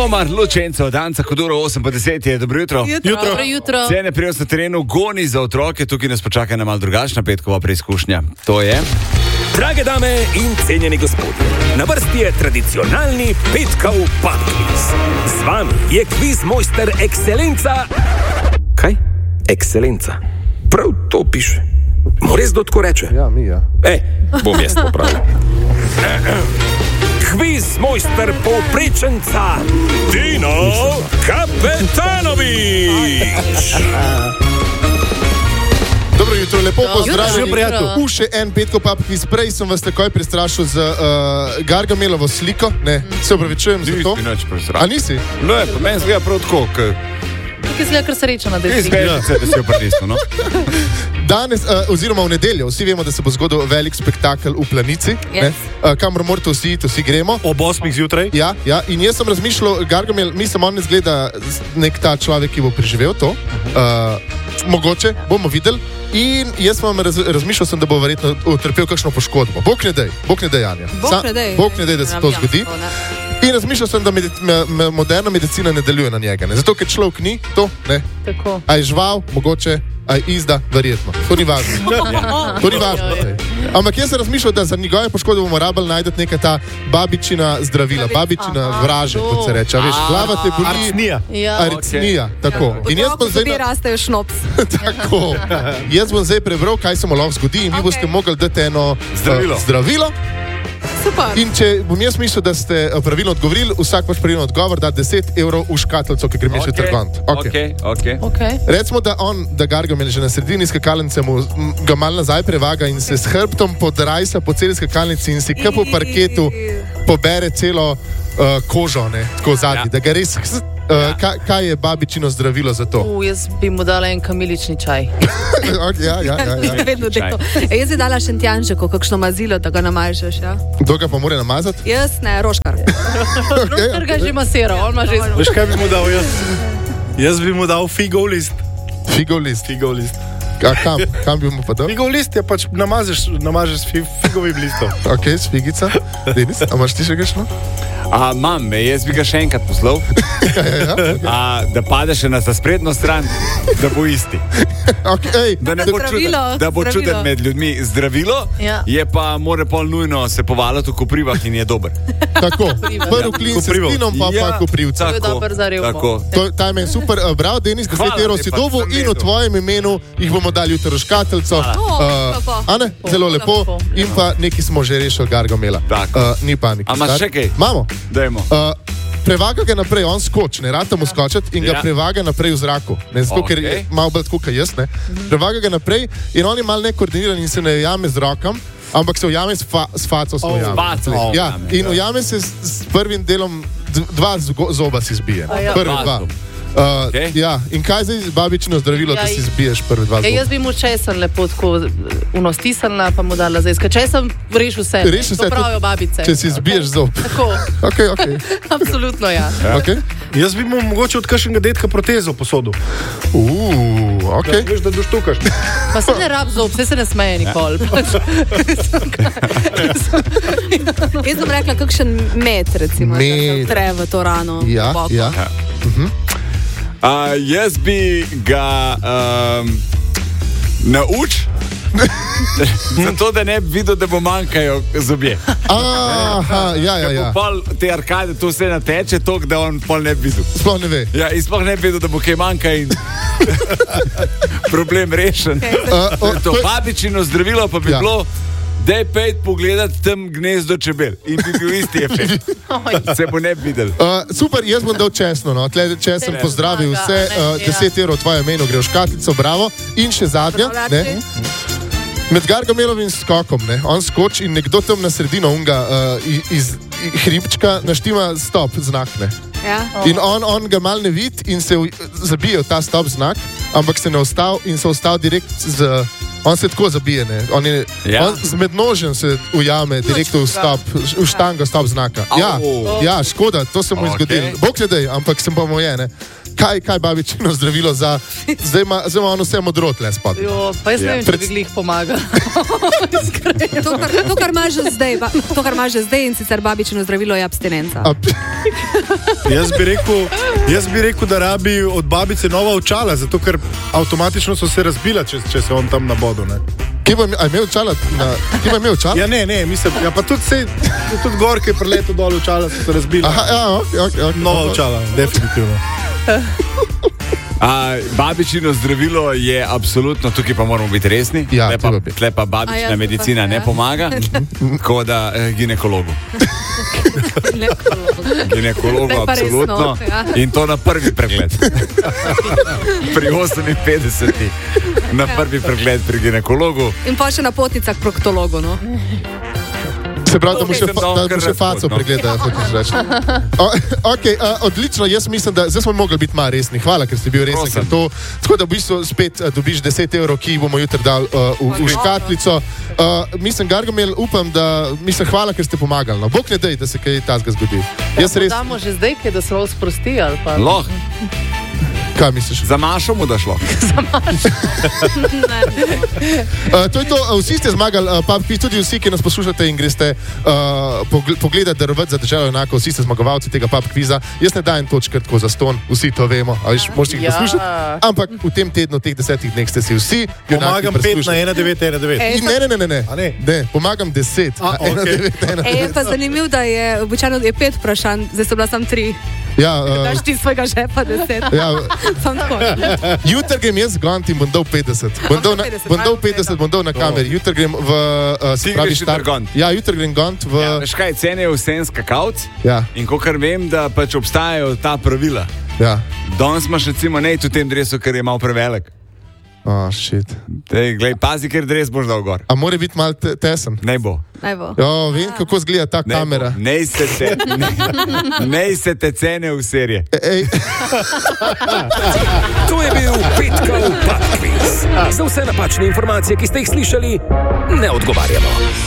Omar, Lučenco, Danca, Koduro, 8:10 je, dobro jutro. Jutro. Cene prijost na terenu, goni za otroke, tukaj nas počaka na malo drugačna petkova preizkušnja. To je... Drage dame in cenjeni gospodje, na vrsti je tradicionalni petkov pub kviz. Z vami je kviz mojster Ekscelenca. Kaj? Ekscelenca. Prav to piše. Mo res kdo tako reče? Ja, mi ja. Bom jaz popravil. Kviz mojster povprečenca Dino Kapetanović. Dobro jutro, lepo pozdravljeni. Jutro. Še en petkov pub kviz. Prej sem vas takoj prestrašil z Gargamelovo sliko. Ne, se opravičujem za to. A nisi? No, pa meni zgleda prav tako, Tukaj zgleda kar sreča na desni. izgleda se, da si jo prinesel, no? Danes, oziroma v nedeljo, vsi vemo, da se bo zgodil velik spektakel v Planici, Yes. kamor morate vsi iti, vsi gremo. Ob 8 zjutraj. Ja, in jaz sem razmišljal, Gargamel, mislim, on ne zgleda nek ta človek, ki bo preživel to. Mogoče, bomo videli. In jaz sem razmišljal, da bo verjetno utrpel kakšno poškodbo. Bog ne dej, Janja. Bog ne dej, da se to zgodi. In razmišljal sem, da moderna medicina ne deluje na njega. Ne? Zato, ker človek ni to, ne. Tako. A je žival, mogoče, a je izda, verjetno. To ni važno. To ni važno. Ampak jaz sem razmišljal, da za njegove poškodbe bomo rabili najti neka ta babičina zdravila, babičina vraže, kot se reče. Veš, glava te boli. Arcnija. Ja. Arcnija, tako. In jaz bom zdaj... rastejo šnops. Tako. Jaz bom zdaj prebral, kaj se mu lahko zgodi in vi boste mogli dati eno zdravilo. Super. In če bom jaz mislil, da ste pravilno odgovorili, vsak vaš pravilno odgovor da 10 evrov v škatlico, ki gremo še trgant. Okay. Recimo, da Gargamel že na sredini skakalnice mu ga malo nazaj prevaga in se s hrbtom podrajsa po celi skakalnici in si po parketu pobere celo kožo, ne, tako zadnji, da ga res... kaj je babičino zdravilo za to? Jaz bi mu dala en kamilični čaj. Ja. Jaz bi dala šentjanžeko, kakšno mazilo, da ga namažeš. Ja? Kdo ga pa mora namazati? Jaz ne, Roškar. Roškar ga že masiral, on ima že Veš, kaj bi mu dal jaz? Jaz bi mu dal figov list. Figov list. A kam bi mu pa dal? Figov list je pač namažeš s figovim listom. Ok, s figica. Denis, a imaš ti še kakšno? Mam, jaz bi ga še enkrat poslal, da pade še na ta sprednjo stran, da bo isti. Okay, Da ne bo čuden, da bo čuden med ljudmi. Zdravilo je pa mora pol nujno se povaliti v koprivah in je dober. Tako, prvi klin s plinom, pa koprivca. To je dober za revmo. Ta je meni super. Bravo, Denis, 10 evrov si dobil in v tvojem imenu jih bomo dali jutro škatlico. Zelo lepo. In pa nekaj smo že rešili Gargamela. Ni panike. A imaš še kaj? Imamo. Dajmo. Prevaga ga naprej, on skoči, ne rata mu skočiti in ga prevaga naprej v zraku. Ne, zato, ker je malo bolj tako, kot jaz. Ne. Prevaga ga naprej in on je malo nekoordiniran in se ne ujame z rokam, ampak se ujame s faco. Ja, in ujame se s prvim delom, dva zoba si zbije. Prvi dva. Ja, in kaj zdaj babičino zdravilo, da si zbiješ prvi dva zoba? Jaz bi mu česen lepo tako unostisnila, pa mu dala zdaj. Česen reš vse. To pravijo babice. Če si zbiješ zob. Tako. Okay. Absolutno, ja. Okay. Jaz bi mu mogoče od kakšnega detka protezo posodil. Okay. Veš, da doštukaš. Pa se ne rab zob, se ne smeje nikoli. Jaz sem rekla, kakšen met, recimo, da se vtre v to rano. Ja. Jaz bi ga naučil, zato da ne bi videl, da bo manjkajo zobje. Ja. Pol te arkade to vse nateče, toliko, da on pol ne bi videl. Sploh ne ve. Ja, in sploh ne bi videl, da bo kaj manjka in problem rešen. To babičino zdravilo pa bi bilo, daj pejt pogledati tam gnezdo čebel in bi bil isti efekt. Se bo ne bi videl. Super, jaz bom dal česno. No. Tle česen pozdravil vse, 10 evrov tvoje imeno gre v škatlico, bravo. In še zadnja, ne? Med Gargamelovim skokom, ne? On skoči in nekdo tam na sredino unga iz hribčka naštima stop znak, ne? Ja. In on ga mal ne vidi in se zabije v ta stop znak, ampak se ne ostal in se ostal direkt z... On se tako zabije, ne? On z mednožjem se ujame direkt v štango stop znaka. Ja, škoda, to se mu je zgodilo. Bog ne dej, ampak sem pa moje, ne? kaj babičino zdravilo za... Zdaj ima ono vse modro tle spod. Jo, pa jaz ne vem, če bi glih pomagal. To, kar ima že zdaj in sicer babičino zdravilo je abstinenca. Jaz bi rekel, da rabi od babice nova očala, zato ker avtomatično so se razbila, če se on tam nabodo, ne? Kje pa imel očala? Kje pa imel očala? Ja, ne, mislim, ja, pa tudi gor, ki je preletel dol očala, so se razbila. Aha, ja, ok. Nova očala, definitivno. Babičino zdravilo je absolutno, tukaj pa moramo biti resni, ja, tle pa babičina medicina ne pomaga, tako da ginekologu. Ginekologu, absolutno. In to na prvi pregled. Pri 58. Na prvi pregled pri ginekologu. In pa še na potnicah k proktologu, no. Se pravi, da mu še faco pregledajo, hočeš reči. Ok, odlično, jaz mislim, da zdaj smo mogli biti malo resni. Hvala, ker ste bili resni. Tako da v bistvu spet dobiš 10 €, ki bomo jutri dali v škatlico. Mislim, Gargamel, upam, da... Mislim, hvala, ker ste pomagali. No, Bog ne dej, da se kaj tazga zgodi. Ja, damo že zdaj, kaj da se lahko sprosti, ali pa... Loh. Kaj misliš? Za Mašo mu da šlo. Za Mašo. To je to, vsi ste zmagali, tudi vsi, ki nas poslušate in greste pogledati darovati za državo enako, vsi ste zmagovalci tega pub kviza. Jaz ne dajem točke tako za ston, vsi to vemo, a viš, možete jih poslušati. Ampak v tem tednu, teh 10 dneh ste si vsi pomagam 5 na 1,9. Ne, pomagam 10 na 1,9. Je pa zanimiv, da je običajno 5 vprašanj, zdaj so bila samo 3. Ja, daš ti svojega žepa 10. Ja, jutri grem jaz gant in bom dal 50. Bom dal 50, bom dal na kameri. Jutri grem v... Ti greš jutri gant? Ja, jutri grem gant v... Ja, veš kaj, cene je vsem skakavc. Ja. In kakor vem, da pač obstajajo ta pravila. Ja. Danes imaš recimo nejt v tem dresu, ker je malo prevelik. Shit. Glej, pazi, ker dres boš dal gor. A mora biti malo tesen? Ne bo. Vem, kako zgleda ta kamera. Nej se te cene v serije. To je bil Petkov Pub Quiz. Za vse napačne informacije, ki ste jih slišali, ne odgovarjamo.